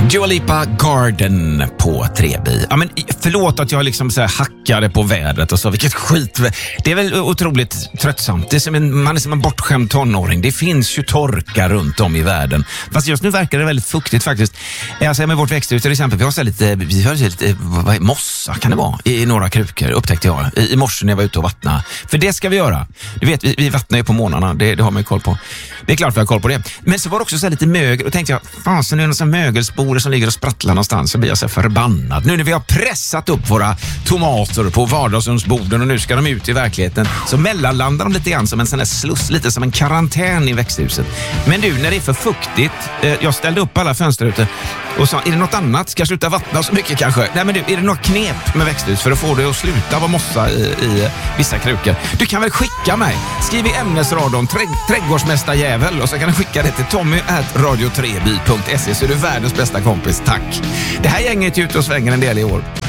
Dua Lipa, Garden på 3B. Ja, men förlåt att jag liksom så här hackade på vädret och så. Vilket skit. Det är väl otroligt tröttsamt. Det är man är som en bortskämd tonåring. Det finns ju torka runt om i världen. Fast just nu verkar det väldigt fuktigt faktiskt. Alltså med vårt växthus till exempel. Vi har lite mossa kan det vara i några krukor, upptäckte jag i morse när jag var ute och vattna. För det ska vi göra. Du vet, vi vattnar ju på månaderna. Det har man ju koll på. Det är klart vi har koll på det. Men så var det också så här lite mögel. Och tänkte jag, fan så nu är det någon mögelspor som ligger och sprattlar någonstans, så blir jag så förbannad. Nu när vi har pressat upp våra tomater på vardagsrumsborden och nu ska de ut i verkligheten, så mellanlandar de lite grann som en sån här sluss, lite som en karantän i växthuset. Men du, när det är för fuktigt, jag ställde upp alla fönster ute och sa, är det något annat? Ska jag sluta vattna så mycket kanske? Nej men du, är det något knep med växthus för att få det att sluta vara mossa i vissa krukor? Du kan väl skicka mig? Skriv i ämnesradion trädgårdsmästarjävel och så kan du skicka det till tommy@radio3by.se, så är du världens bästa kompis. Tack. Det här gänget är ute och svänger en del i år.